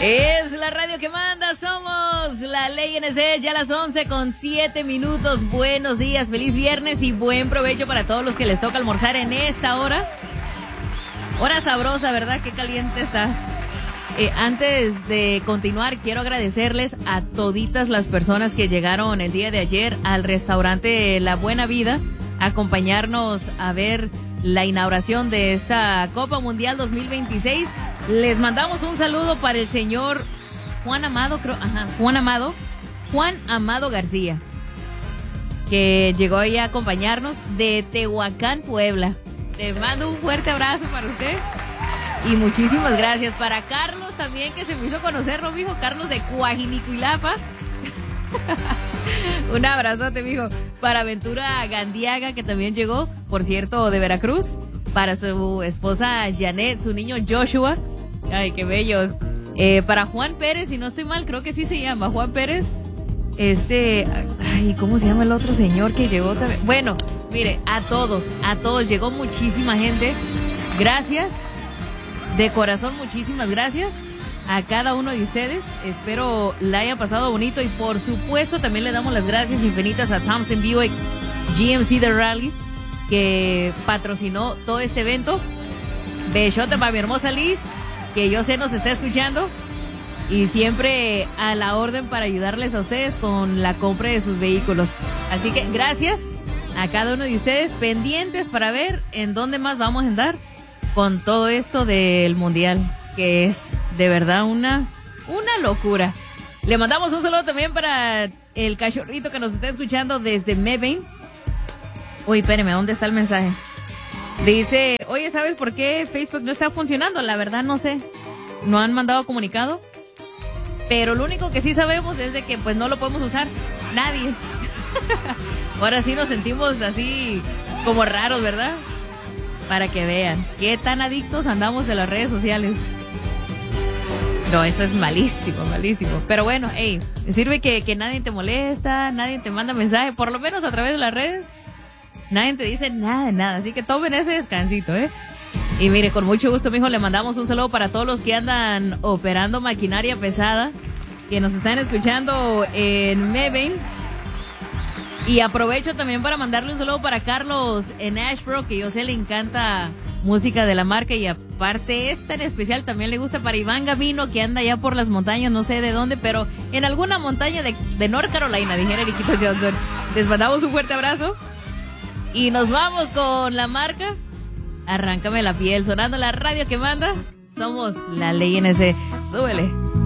Es la radio que manda, somos la Ley NC, ya a las 11:07. Buenos días, feliz viernes y buen provecho para todos los que les toca almorzar en esta hora. Hora sabrosa, ¿verdad? Qué caliente está. Antes de continuar, quiero agradecerles a toditas las personas que llegaron el día de ayer al restaurante La Buena Vida a acompañarnos a ver la inauguración de esta Copa Mundial 2026. Les mandamos un saludo para el señor Juan Amado García, que llegó ahí a acompañarnos de Tehuacán, Puebla. Les mando un fuerte abrazo para usted y muchísimas gracias. Para Carlos también, que se me hizo conocer, ¿no, mijo? Carlos de Coajinicuilapa. Un abrazote, mijo. Para Ventura Gandiaga, que también llegó, por cierto, de Veracruz. Para su esposa Janet, su niño Joshua. Ay, qué bellos. Para Juan Pérez, si no estoy mal, creo que sí se llama Juan Pérez. Ay, ¿cómo se llama el otro señor que llegó también? Bueno, mire, a todos, llegó muchísima gente. Gracias, de corazón, muchísimas gracias a cada uno de ustedes. Espero la hayan pasado bonito y por supuesto también le damos las gracias infinitas a Thompson Buick GMC The Rally, que patrocinó todo este evento. Besote para mi hermosa Liz, que yo sé nos está escuchando y siempre a la orden para ayudarles a ustedes con la compra de sus vehículos. Así que gracias a cada uno de ustedes, pendientes para ver en dónde más vamos a andar con todo esto del mundial, que es de verdad una locura. Le mandamos un saludo también para el cachorrito que nos está escuchando desde Mebane. Uy, espéreme, ¿dónde está el mensaje? Dice, oye, ¿sabes por qué Facebook no está funcionando? La verdad no sé, no han mandado comunicado, pero lo único que sí sabemos es de que pues no lo podemos usar nadie. Ahora sí nos sentimos así como raros, ¿verdad? Para que vean qué tan adictos andamos de las redes sociales. No, eso es malísimo, malísimo. Pero bueno, hey, sirve que nadie te molesta, nadie te manda mensaje, por lo menos a través de las redes. Nadie te dice nada. Así que tomen ese descansito, ¿eh? Y mire, con mucho gusto, mijo, le mandamos un saludo para todos los que andan operando maquinaria pesada, que nos están escuchando en Mebane. Y aprovecho también para mandarle un saludo para Carlos en Ashboro, que yo sé le encanta música de la marca y aparte esta en especial también le gusta. Para Iván Gavino, que anda allá por las montañas, no sé de dónde, pero en alguna montaña de North Carolina, dijera Riquito Johnson. Les mandamos un fuerte abrazo y nos vamos con la marca Arráncame la piel, sonando la radio que manda. Somos la Ley NC. Súbele.